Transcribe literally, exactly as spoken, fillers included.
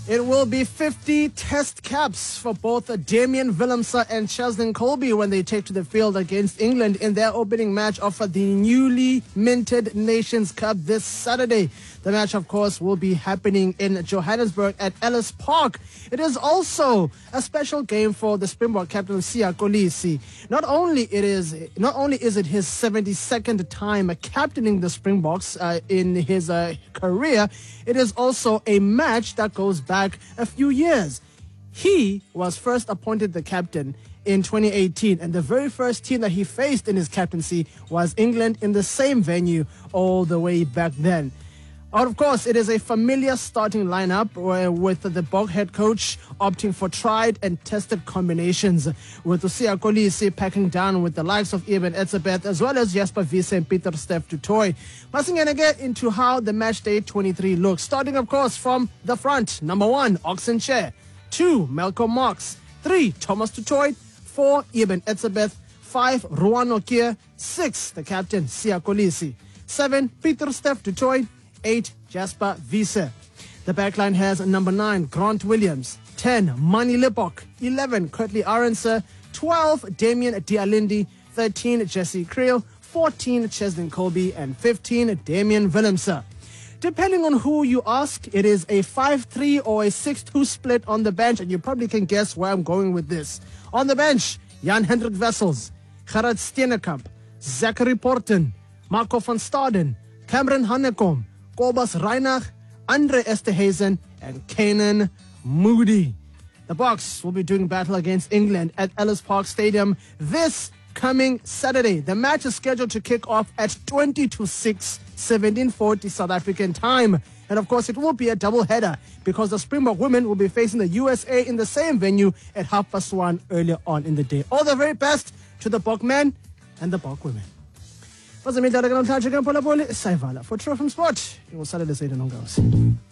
It will be fifty test caps for both Damian Willemse and Cheslin Kolbe when they take to the field against England in their opening match of the newly minted Nations Cup this Saturday. The match, of course, will be happening in Johannesburg at Ellis Park. It is also a special game for the Springbok captain Siya Kolisi. Not only it is not only is it his seventy-second time captaining the Springboks uh, in his uh, career, it is also a match that goes back a few years. He was first appointed the captain in twenty eighteen, and the very first team that he faced in his captaincy was England in the same venue all the way back then. Of course, it is a familiar starting lineup with the Bok head coach opting for tried and tested combinations, with Siya Kolisi packing down with the likes of Eben Etzebeth as well as Jasper Wiese and Pieter-Steph du Toit. We're going to get into how the match day twenty-three looks, starting, of course, from the front. Number one, Oxen Chair. Two, Malcolm Marx. Three, Thomas du Toit. Four, Eben Etzebeth. Five, Ruan Okier. Six, the captain, Siya Kolisi. Seven, Pieter-Steph du Toit. Eight, Jasper Wiese. The backline has number nine, Grant Williams. ten, Mani Lippok. eleven, Kurtley Arendse. twelve, Damian Dialindi. thirteen, Jesse Creel. fourteen, Cheslin Kolbe. And fifteen, Damian Willemse. Depending on who you ask, it is a five three or a six two split on the bench, and you probably can guess where I'm going with this. On the bench, Jan-Hendrik Wessels, Gerard Steenekamp, Zachary Porten, Marco van Staden, Cameron Hanekom, Kobus Reinach, Andre Esterhuizen, and Kanan Moody. The Boks will be doing battle against England at Ellis Park Stadium this coming Saturday. The match is scheduled to kick off at twenty to six, seventeen forty South African time. And of course, it will be a double header because the Springbok women will be facing the U S A in the same venue at half past one earlier on in the day. All the very best to the Bok men and the Bok women. For True From Sport, it was Saturday, Saturday,